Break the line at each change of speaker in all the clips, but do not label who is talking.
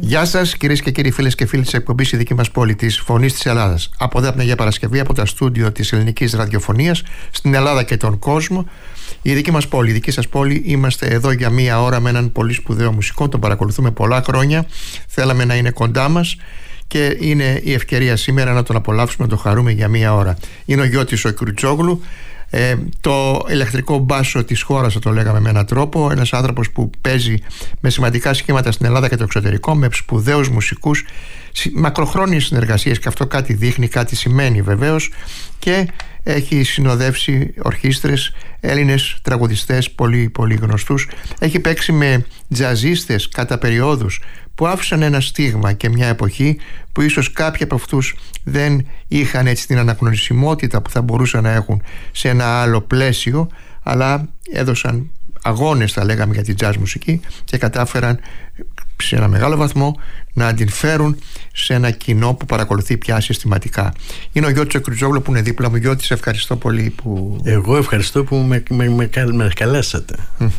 Γεια σας κυρίες και κύριοι, φίλες και φίλοι της εκπομπής «Η δική μας πόλη», της Φωνής της Ελλάδας. Από Δάπνα για Παρασκευή, από τα στούντιο της Ελληνικής Ραδιοφωνίας, στην Ελλάδα και τον κόσμο. Η δική μας πόλη, η δική σας πόλη. Είμαστε εδώ για μία ώρα με έναν πολύ σπουδαίο μουσικό. Τον παρακολουθούμε πολλά χρόνια. Θέλαμε να είναι κοντά μας και είναι η ευκαιρία σήμερα να τον απολαύσουμε, να τον χαρούμε για μία ώρα. Είναι ο Γιώτης ο Κρουτσόγλου. Το ηλεκτρικό μπάσο της χώρας, θα το λέγαμε με έναν τρόπο. Ένας άνθρωπος που παίζει με σημαντικά σχήματα στην Ελλάδα και το εξωτερικό, με σπουδαίους μουσικούς, μακροχρόνιες συνεργασίες, και αυτό κάτι δείχνει, κάτι σημαίνει βεβαίως, και έχει συνοδεύσει ορχήστρες, Έλληνες τραγουδιστές πολύ πολύ γνωστούς. Έχει παίξει με τζαζίστες κατά περιόδους που άφησαν ένα στίγμα και μια εποχή που ίσως κάποιοι από αυτούς δεν είχαν έτσι την αναγνωρισιμότητα που θα μπορούσαν να έχουν σε ένα άλλο πλαίσιο, αλλά έδωσαν αγώνες, θα λέγαμε, για την jazz μουσική και κατάφεραν σε ένα μεγάλο βαθμό να την φέρουν σε ένα κοινό που παρακολουθεί πια συστηματικά. Είναι ο Γιώτης ο Κρουτσόγλου που είναι δίπλα μου. Γιώτη, σε ευχαριστώ πολύ που...
Εγώ ευχαριστώ που με καλέσατε.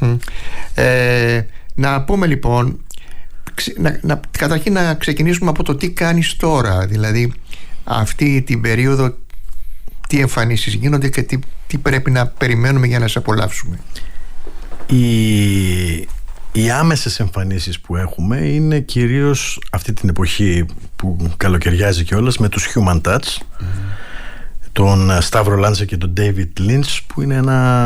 Να πούμε λοιπόν, καταρχήν να ξεκινήσουμε από το τι κάνεις τώρα, δηλαδή αυτή την περίοδο, τι εμφανίσεις γίνονται και τι πρέπει να περιμένουμε για να σε απολαύσουμε.
Οι άμεσες εμφανίσεις που έχουμε είναι κυρίως αυτή την εποχή που καλοκαιριάζει κιόλας, με τους Human Touch, τον Σταύρο Λάντσα και τον David Lynch, που είναι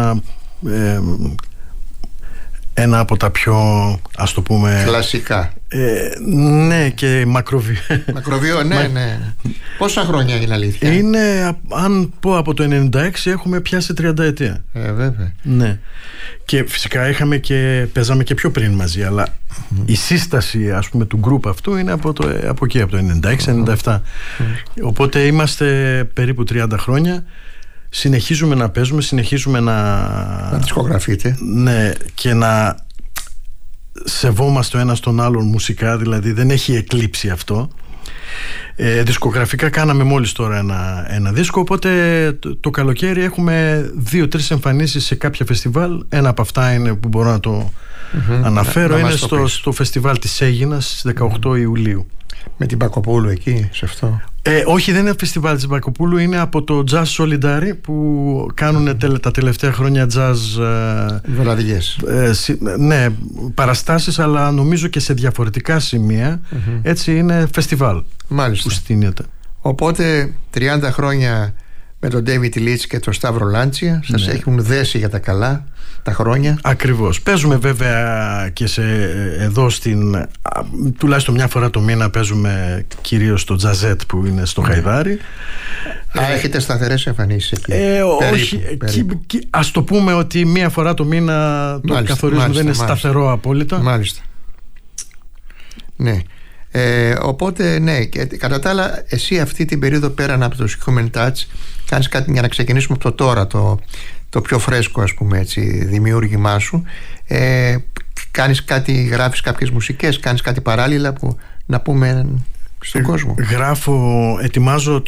ένα από τα πιο, ας το πούμε,
κλασικά.
Ναι, και μακροβιό.
Ναι. Πόσα χρόνια είναι, αλήθεια?
Είναι, αν πω, από το 96 έχουμε πιάσει 30 ετία.
Βέβαια.
Ναι. Και φυσικά παίζαμε και πιο πριν μαζί, αλλά η σύσταση, ας πούμε, του γκρουπ αυτού είναι από εκεί, από το 96-97. Οπότε είμαστε περίπου 30 χρόνια. Συνεχίζουμε να παίζουμε, συνεχίζουμε να δισκογραφείτε. Ναι, και να σεβόμαστε ο ένας τον άλλον μουσικά, δηλαδή δεν έχει εκλείψει αυτό. Δισκογραφικά κάναμε μόλις τώρα ένα δίσκο, οπότε το καλοκαίρι έχουμε 2-3 εμφανίσεις σε κάποια φεστιβάλ. Ένα από αυτά είναι που μπορώ να το αναφέρω, είναι στο φεστιβάλ της Αίγινας στις 18 Ιουλίου.
Με την Μπακοπούλου εκεί, σε αυτό?
Όχι, δεν είναι φεστιβάλ της Μπακοπούλου, είναι από το Jazz Solidari που κάνουν τα τελευταία χρόνια jazz
βολαδιές.
Ναι, παραστάσεις, αλλά νομίζω και σε διαφορετικά σημεία. Έτσι είναι φεστιβάλ.
Μάλιστα.
Που στείνεται.
Οπότε 30 χρόνια με τον David Lynch και τον Σταύρο Λάντσια σας έχουν δέσει για τα καλά τα χρόνια.
Ακριβώς. Παίζουμε βέβαια και εδώ τουλάχιστον μια φορά το μήνα παίζουμε κυρίως στο Τζαζέτ που είναι στο Χαϊδάρι.
Έχετε σταθερές εμφανίσεις εκεί?
Όχι, ας το πούμε ότι μια φορά το μήνα το καθορίζουμε, δεν είναι σταθερό απόλυτα.
Μάλιστα. Ναι. Οπότε ναι, και κατά τα άλλα, εσύ αυτή την περίοδο, πέραν από το Human Touch, κάνεις κάτι, για να ξεκινήσουμε από το τώρα, το πιο φρέσκο, ας πούμε έτσι, δημιούργημά σου. Κάνεις κάτι, γράφεις κάποιες μουσικές, κάνεις κάτι παράλληλα που να πούμε στον κόσμο?
Ετοιμάζω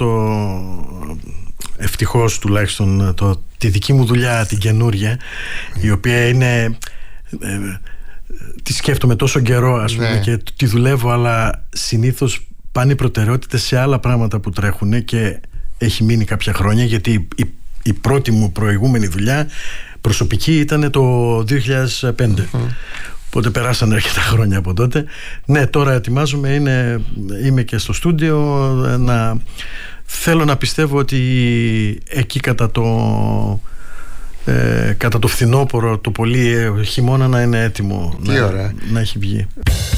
ευτυχώς τουλάχιστον τη δική μου δουλειά, την καινούρια, η οποία είναι... τη σκέφτομαι τόσο καιρό, ας πούμε, και τη δουλεύω, αλλά συνήθως πάνε οι προτεραιότητες σε άλλα πράγματα που τρέχουν και έχει μείνει κάποια χρόνια, γιατί η πρώτη μου προηγούμενη δουλειά προσωπική ήταν το 2005. Οπότε περάσανε αρκετά χρόνια από τότε. Ναι, τώρα ετοιμάζομαι, είμαι και στο στούντιο. Θέλω να πιστεύω ότι εκεί κατά το φθινόπωρο, το πολύ χειμώνα, να είναι έτοιμο, να έχει βγει.